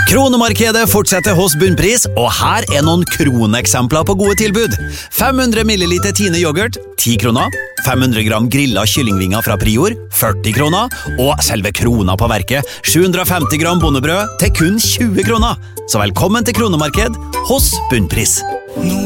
Kronemarkedet fortsetter hos Bunnpris, og her noen kroneksempler på gode tilbud. 500 milliliter Tine yoghurt, 10 kroner. 500 gram grillet kyllingvinger fra Prior, 40 kroner. Og selve krona på verket, 750 gram bondebrød til kun 20 kroner. Så velkommen til Kronemarked hos Bunnpris.